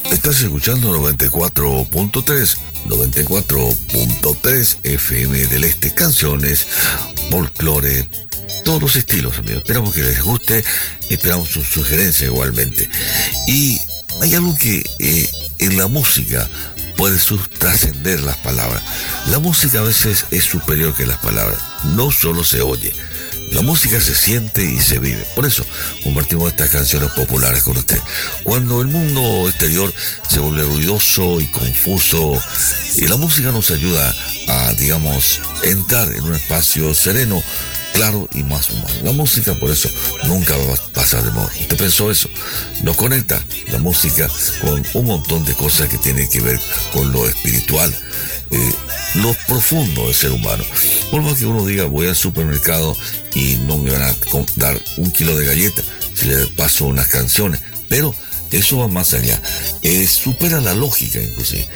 Estás escuchando 94.3 FM del Este, canciones, folclore, todos los estilos, amigos. Esperamos que les guste, esperamos sus sugerencias igualmente. Y hay algo que en la música puede trascender las palabras. La música a veces es superior que las palabras, no solo se oye. La música se siente y se vive. Por eso compartimos estas canciones populares con usted. Cuando el mundo exterior se vuelve ruidoso y confuso, y la música nos ayuda a, digamos, entrar en un espacio sereno, claro y más humano. La música, por eso, nunca va a pasar de moda. ¿Usted pensó eso? Nos conecta la música con un montón de cosas que tienen que ver con lo espiritual, lo profundo del ser humano. Por más que uno diga, voy al supermercado y no me van a dar un kilo de galletas si le paso unas canciones, pero eso va más allá, supera la lógica inclusive.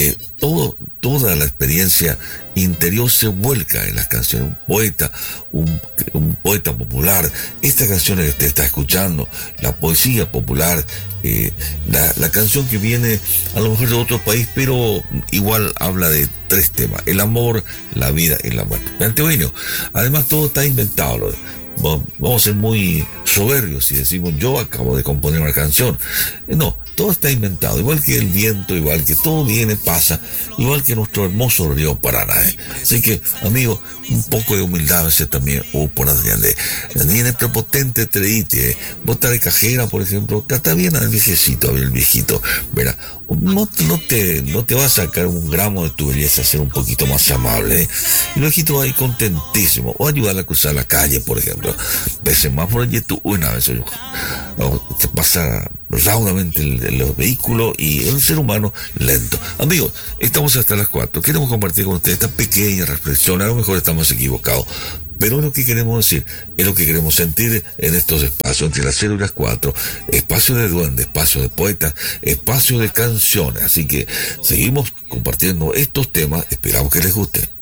Toda la experiencia interior se vuelca en las canciones. Un poeta popular, estas canciones que usted está escuchando, la poesía popular, la canción que viene a lo mejor de otro país, pero igual habla de tres temas: el amor, la vida y la muerte. Antiguo. Además, todo está inventado. Vamos a ser muy soberbios si decimos yo acabo de componer una canción. No, todo está inventado, igual que el viento, igual que todo viene, pasa, igual que nuestro hermoso río Paraná. Así que, amigo, un poco de humildad a veces también, por Adrián Daniel prepotente treite, vos estás de cajera, por ejemplo, trata bien al viejecito, el viejito, verá, no te va a sacar un gramo de tu belleza, ser un poquito más amable, y el viejito va a ir contentísimo, o ayudarle a cruzar la calle, por ejemplo, el semáforo y tú, una vez te pasa raudamente los vehículos y el ser humano lento. Amigos, estamos hasta las 4. Queremos compartir con ustedes esta pequeña reflexión. A lo mejor estamos equivocados, pero es lo que queremos decir, es lo que queremos sentir en estos espacios entre las 0 y las 4. Espacio de duende, espacio de poetas, espacio de canciones. Así que seguimos compartiendo estos temas. Esperamos que les guste.